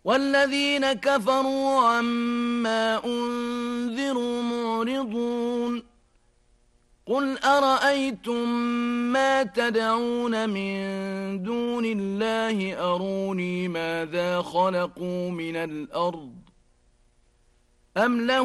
والذين كفروا عما أنذروا معرضون قل أرأيتم ما تدعون من دون الله أروني ماذا خلقوا من الأرض أم لهم